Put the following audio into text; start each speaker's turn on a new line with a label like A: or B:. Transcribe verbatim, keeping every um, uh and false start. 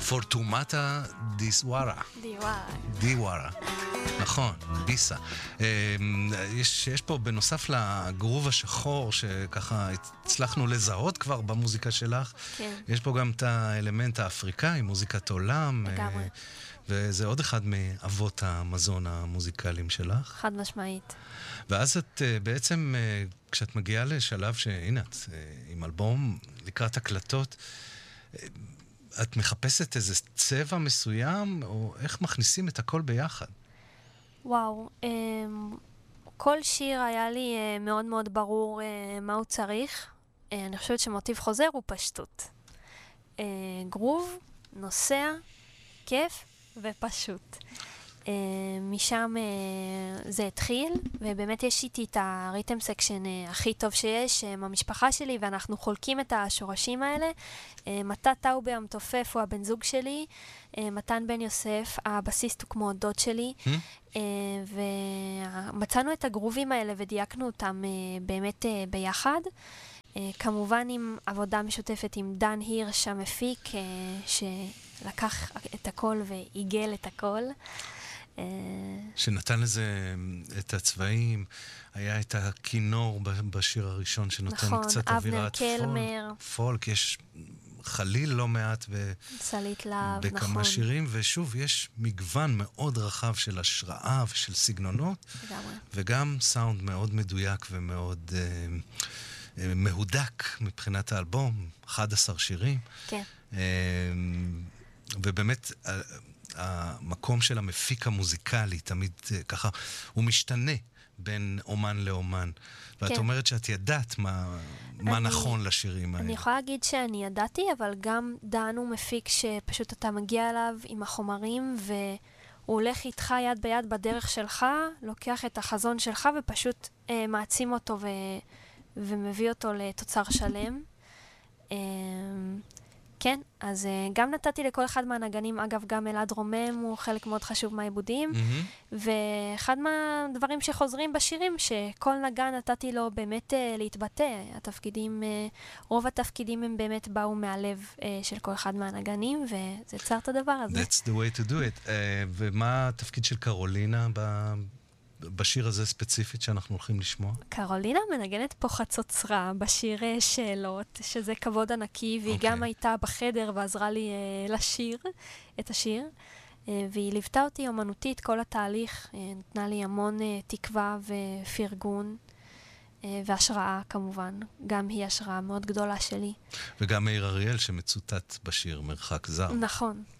A: פורטומטה דיסווארה.
B: דיווארה.
A: דיווארה. נכון, ביסה. יש, יש פה בנוסף לגרוב השחור שככה הצלחנו לזהות כבר במוזיקה שלך,
B: כן.
A: יש פה גם את האלמנט האפריקאי, מוזיקת עולם.
B: לגמרי.
A: וזה עוד אחד מאבות המזון המוזיקליים שלך.
B: חד משמעית.
A: ואז את בעצם, כשאת מגיעה לשלב שהנה, את עם אלבום לקראת הקלטות, את מחפשת איזה צבע מסוים, או איך מכניסים את הכל ביחד?
B: וואו, כל שיר היה לי מאוד מאוד ברור מה הוא צריך. אני חושבת שמוטיב חוזר הוא פשטות. גרוב, נוסע, כיף ופשוט. משם זה התחיל, ובאמת יש איתי את הריתם סקשן הכי טוב שיש, המשפחה שלי, ואנחנו חולקים את השורשים האלה. מתת טאובה המתופף הוא הבן זוג שלי, מתן בן יוסף, הבסיסט הוא כמו דוד שלי, ומצאנו את הגרובים האלה ודייקנו אותם באמת ביחד. כמובן עם עבודה משותפת עם דן הירש המפיק, שלקח את הכל ועיגל את הכל.
A: שנתן לזה את הצבעים, היה את הכינור בשיר הראשון שנותן
B: נכון,
A: קצת
B: אבנר
A: אווירת
B: קלמר.
A: פולק, פולק, יש חליל לא מעט ב...
B: סלית להב,
A: בכמה
B: נכון.
A: שירים, ושוב, יש מגוון מאוד רחב של השראה ושל סגנונות,
B: לגמרי.
A: וגם סאונד מאוד מדויק ומאוד אה, אה, מהודק מבחינת האלבום, אחד עשר שירים.
B: כן.
A: אה, ובאמת... אה, המקום של המפיק המוזיקלי תמיד ככה, הוא משתנה בין אומן לאומן. ואת
B: כן.
A: אומרת שאת ידעת מה, מה
B: אני,
A: נכון לשירים האלה.
B: אני יכולה להגיד שאני ידעתי, אבל גם דן הוא מפיק שפשוט אתה מגיע אליו עם החומרים, והוא הולך איתך יד ביד בדרך שלך, לוקח את החזון שלך ופשוט אה, מעצים אותו ו, ומביא אותו לתוצר שלם. אה, כן, אז uh, גם נתתי לכל אחד מהנגנים, אגב, גם אלעד רומם הוא חלק מאוד חשוב מהעיבודים, mm-hmm. ואחד מהדברים שחוזרים בשירים, שכל נגן נתתי לו באמת uh, להתבטא. התפקידים, uh, רוב התפקידים הם באמת באו מהלב uh, של כל אחד מהנגנים, וזה יצר את הדבר הזה.
A: That's the way to do it. Uh, ומה התפקיד של קרולינה ב... בשיר הזה ספציפית שאנחנו הולכים לשמוע?
B: קרולינה מנגנת פה חצוצרה בשיר שאלות, שזה כבוד ענקי, והיא okay. גם הייתה בחדר ועזרה לי uh, לשיר את השיר, uh, והיא ליוותה אותי אומנותית כל התהליך, uh, נתנה לי המון uh, תקווה ופרגון, uh, והשראה כמובן, גם היא השראה מאוד גדולה שלי.
A: וגם מאיר אריאל שמצוטט בשיר מרחק זר.
B: נכון.